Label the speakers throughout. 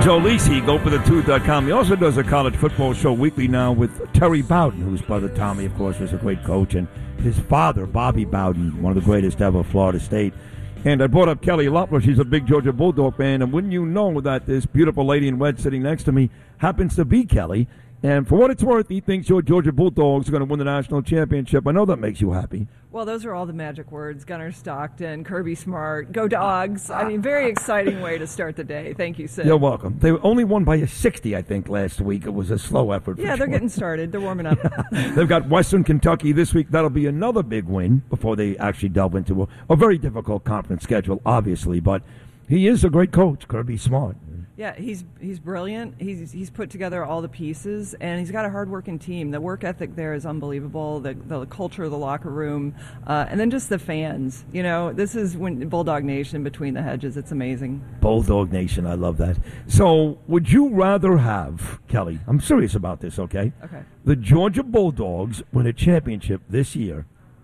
Speaker 1: Joe Lisi, GoForTheTruth.com. He also does a college football show weekly now with Terry Bowden, whose brother Tommy, of course, was a great coach, and his father, Bobby Bowden, one of the greatest ever, Florida State. And I brought up Kelly Loeffler. She's a big Georgia Bulldog fan, and wouldn't you know that this beautiful lady in red sitting next to me happens to be Kelly. And for what it's worth, he thinks your Georgia Bulldogs are going to win the national championship. I know that makes you happy.
Speaker 2: Well, those are all the magic words. Gunnar Stockton, Kirby Smart, go Dogs. I mean, very exciting way to start the day. Thank you, Sid.
Speaker 1: You're welcome. They only won by a 60, I think, last week. It was a slow effort.
Speaker 2: Yeah, they're getting started. They're warming up.
Speaker 1: They've got Western Kentucky this week. That'll be another big win before they actually delve into a very difficult conference schedule, obviously. But he is a great coach, Kirby Smart.
Speaker 2: Yeah, he's brilliant. He's put together all the pieces, and he's got a hard-working team. The work ethic there is unbelievable. The culture of the locker room, and then just the fans. You know, this is when Bulldog Nation between the hedges. It's amazing.
Speaker 1: Bulldog Nation, I love that. So, would you rather have, Kelly? I'm serious about this. Okay.
Speaker 2: Okay.
Speaker 1: The Georgia Bulldogs win a championship this year,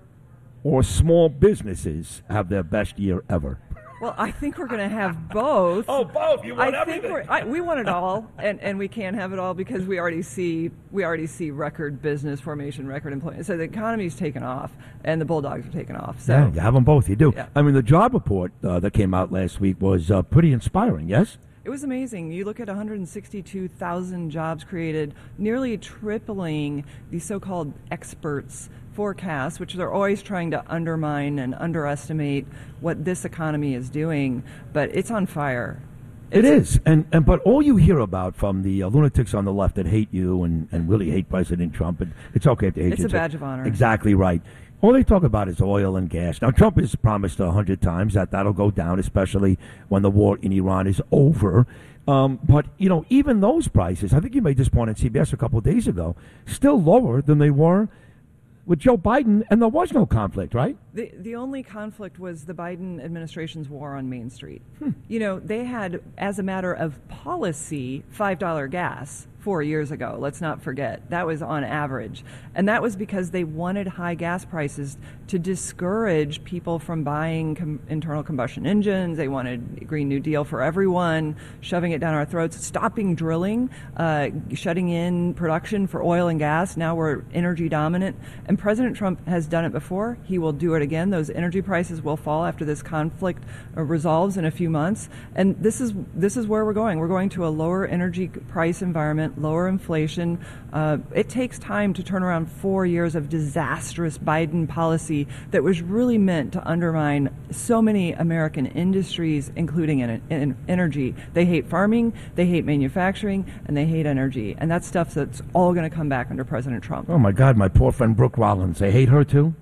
Speaker 1: or small businesses have their best year ever?
Speaker 2: Well, I think we're going to have both.
Speaker 1: Oh, both! You want everything.
Speaker 2: We want it all, and we can't have it all because we already see record business formation, record employment. So the economy's taken off, and the Bulldogs are taking off. So
Speaker 1: yeah, you have them both. You do.
Speaker 2: Yeah.
Speaker 1: I mean, the job report that came out last week was pretty inspiring. Yes.
Speaker 2: It was amazing. You look at 162,000 jobs created, nearly tripling the so-called experts' forecasts, which they're always trying to undermine and underestimate what this economy is doing. But it's on fire.
Speaker 1: It is. But all you hear about from the lunatics on the left that hate you and really hate President Trump, and it's okay if they hate you.
Speaker 2: It's a badge of honor.
Speaker 1: Exactly right. All they talk about is oil and gas. Now, Trump has promised 100 times that that'll go down, especially when the war in Iran is over. But, you know, even those prices, I think you made this point on CBS a couple of days ago, still lower than they were with Joe Biden, and there was no conflict, right?
Speaker 2: The only conflict was the Biden administration's war on Main Street. You know, they had, as a matter of policy, $5 gas 4 years ago. Let's not forget. That was on average. And that was because they wanted high gas prices to discourage people from buying internal combustion engines. They wanted a Green New Deal for everyone, shoving it down our throats, stopping drilling, shutting in production for oil and gas. Now we're energy dominant. And President Trump has done it before. He will do it again. Those energy prices will fall after this conflict resolves in a few months. And this is where we're going. We're going to a lower energy price environment, lower inflation. It takes time to turn around 4 years of disastrous Biden policy that was really meant to undermine so many American industries, including in energy. They hate farming, they hate manufacturing, and they hate energy. And that's stuff that's all going to come back under President Trump.
Speaker 1: Oh, my God, my poor friend Brooke Rollins. They hate her, too?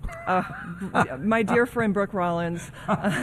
Speaker 2: My dear friend Brooke Rollins.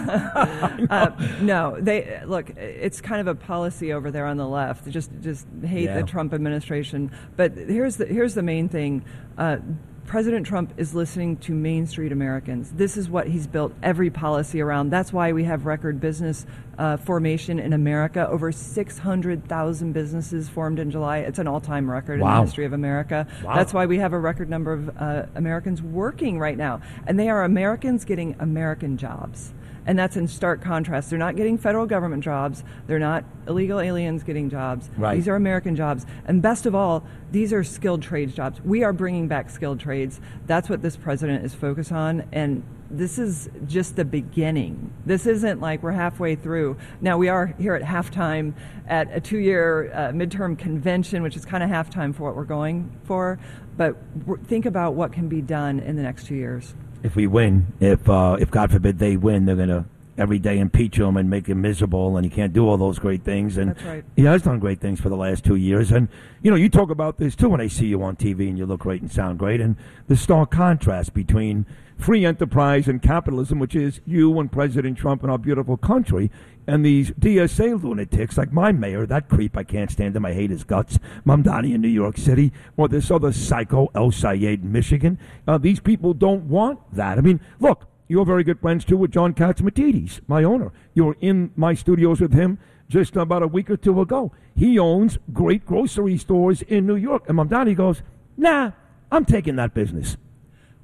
Speaker 2: No, look, it's kind of a policy over there on the left. Just hate the Trump administration. But here's the main thing. President Trump is listening to Main Street Americans. This is what he's built every policy around. That's why we have record business formation in America. Over 600,000 businesses formed in July. It's an all-time record in the history of America.
Speaker 1: Wow.
Speaker 2: That's why we have a record number of Americans working right now. And they are Americans getting American jobs. And that's in stark contrast. They're not getting federal government jobs. They're not illegal aliens getting jobs.
Speaker 1: Right.
Speaker 2: These are American jobs. And best of all, these are skilled trades jobs. We are bringing back skilled trades. That's what this president is focused on. And this is just the beginning. This isn't like we're halfway through. Now, we are here at halftime at a 2-year midterm convention, which is kind of halftime for what we're going for. But think about what can be done in the next 2 years.
Speaker 1: If we win, if God forbid they win, they're going to every day impeach him and make him miserable, and he can't do all those great things. And
Speaker 2: that's right.
Speaker 1: He has done great things for the last 2 years. And, you know, you talk about this, too, when I see you on TV and you look great and sound great. And the stark contrast between free enterprise and capitalism, which is you and President Trump and our beautiful country, and these DSA lunatics like my mayor, that creep, I can't stand him, I hate his guts, Mamdani in New York City, or this other psycho, El Sayed in Michigan. These people don't want that. I mean, look, you're very good friends, too, with John Catsimatidis, my owner. You were in my studios with him just about a week or two ago. He owns great grocery stores in New York. And Mamdani goes, nah, I'm taking that business.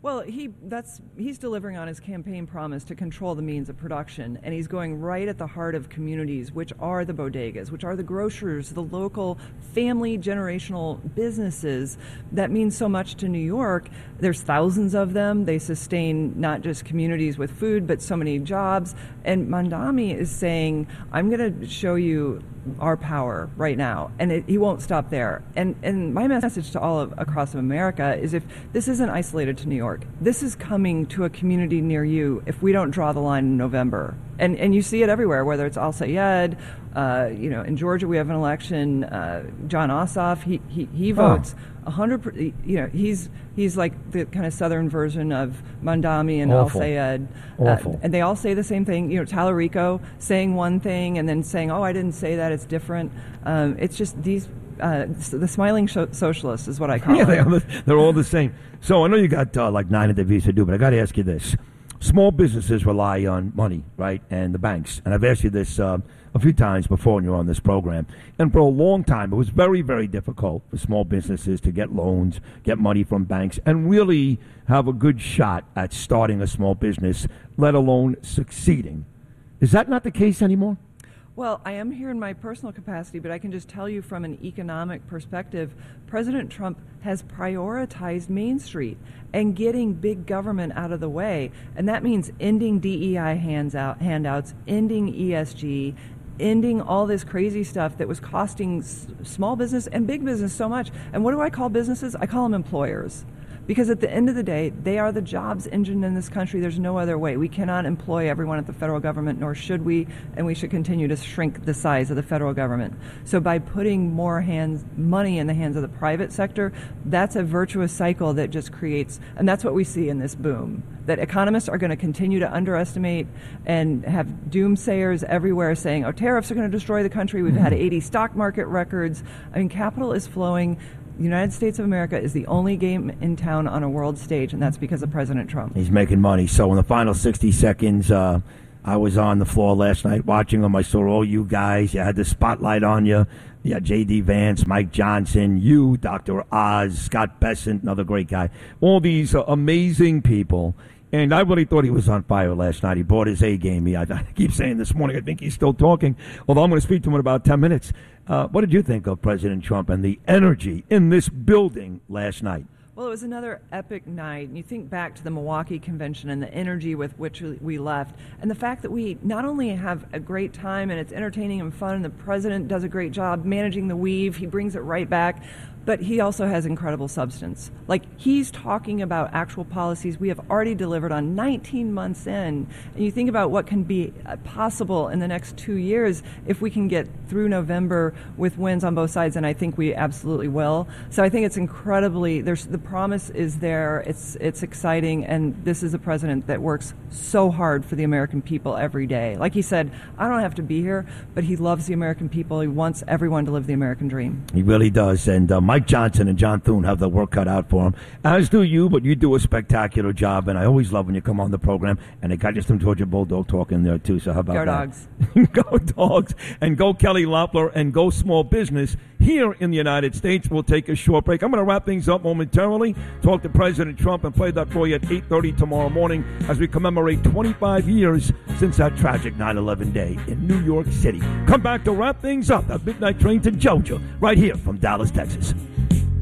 Speaker 2: Well, he's delivering on his campaign promise to control the means of production, and he's going right at the heart of communities, which are the bodegas, which are the grocers, the local family generational businesses that mean so much to New York. There's thousands of them. They sustain not just communities with food, but so many jobs. And Mamdani is saying, I'm going to show you our power right now, and he won't stop there. And my message to all across America is, if this isn't isolated to New York, this is coming to a community near you if we don't draw the line in November. And you see it everywhere, whether it's Al Sayed, in Georgia we have an election. John Ossoff, he votes 100%. He's like the kind of southern version of Mamdani and Al Sayed. And they all say the same thing. Tallarico saying one thing and then saying, "Oh, I didn't say that. It's different." It's just these. The smiling socialists is what I call them.
Speaker 1: They're all the same. So I know you got like 9 interviews to do, but I got to ask you this. Small businesses rely on money, right, and the banks. And I've asked you this a few times before when you were on this program. And for a long time, it was very, very difficult for small businesses to get loans, get money from banks, and really have a good shot at starting a small business, let alone succeeding. Is that not the case anymore?
Speaker 2: Well, I am here in my personal capacity, but I can just tell you from an economic perspective, President Trump has prioritized Main Street and getting big government out of the way. And that means ending DEI handouts, ending ESG, ending all this crazy stuff that was costing small business and big business so much. And what do I call businesses? I call them employers. Because at the end of the day, they are the jobs engine in this country. There's no other way. We cannot employ everyone at the federal government, nor should we, and we should continue to shrink the size of the federal government. So by putting more money in the hands of the private sector, that's a virtuous cycle that just creates, and that's what we see in this boom, that economists are going to continue to underestimate and have doomsayers everywhere saying, tariffs are going to destroy the country. We've had 80 stock market records. I mean, capital is flowing. The United States of America is the only game in town on a world stage, and that's because of President Trump.
Speaker 1: He's making money. So in the final 60 seconds, I was on the floor last night watching him. I saw all you guys. You had the spotlight on you. You had J.D. Vance, Mike Johnson, you, Dr. Oz, Scott Bessent, another great guy. All these amazing people. And I really thought he was on fire last night. He brought his A game. I keep saying this morning, I think he's still talking, although I'm going to speak to him in about 10 minutes. What did you think of President Trump and the energy in this building last night?
Speaker 2: Well, it was another epic night. And you think back to the Milwaukee Convention and the energy with which we left, and the fact that we not only have a great time and it's entertaining and fun, and the president does a great job managing the weave, he brings it right back, but he also has incredible substance. Like, he's talking about actual policies we have already delivered on 19 months in. And you think about what can be possible in the next 2 years if we can get through November with wins on both sides, and I think we absolutely will. So I think it's incredibly, the promise is there, it's exciting, and this is a president that works so hard for the American people every day. Like he said, I don't have to be here, but he loves the American people. He wants everyone to live the American dream.
Speaker 1: He really does. And Mike Johnson and John Thune have the work cut out for him, as do you, but you do a spectacular job, and I always love when you come on the program, and they got you some Georgia Bulldog talk in there, too, so how about
Speaker 2: that?
Speaker 1: Go Dogs. Go Dogs, and go Kelly Loeffler, and go small business here in the United States. We'll take a short break. I'm going to wrap things up momentarily, talk to President Trump, and play that for you at 8:30 tomorrow morning as we commemorate 25 years since that tragic 9/11 day in New York City. Come back to wrap things up, that midnight train to Georgia, right here from Dallas, Texas.